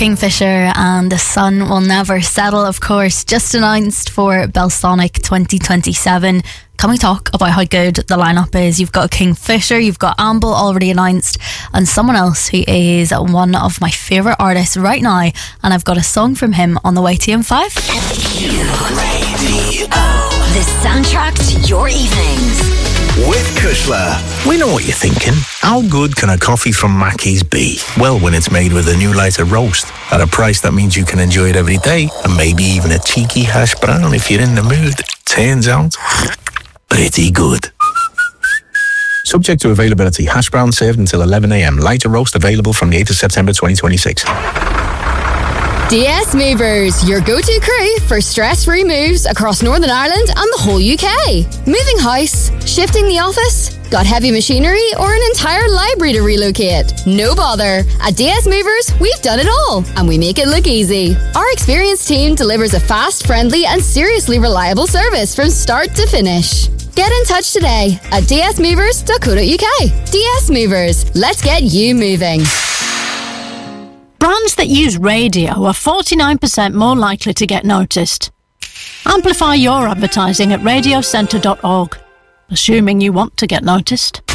Kingfisher and The Sun Will Never Settle, of course, just announced for Belsonic 2027. Can we talk about how good the lineup is? You've got Kingfisher, you've got Amble already announced, and someone else who is one of my favourite artists right now, and I've got a song from him on the way to M5. The soundtrack to your evenings. With Kushla. We know what you're thinking. How good can a coffee from Mackey's be? Well, when it's made with a new lighter roast at a price that means you can enjoy it every day, and maybe even a cheeky hash brown if you're in the mood. Turns out, pretty good. Subject to availability. Hash brown served until 11 a.m. Lighter roast available from the 8th of September 2026. DS Movers, your go-to crew for stress-free moves across Northern Ireland and the whole UK. Moving house, shifting the office, got heavy machinery or an entire library to relocate? No bother. At DS Movers, we've done it all and we make it look easy. Our experienced team delivers a fast, friendly and seriously reliable service from start to finish. Get in touch today at dsmovers.co.uk. DS Movers, let's get you moving. Brands that use radio are 49% more likely to get noticed. Amplify your advertising at radiocentre.org, assuming you want to get noticed.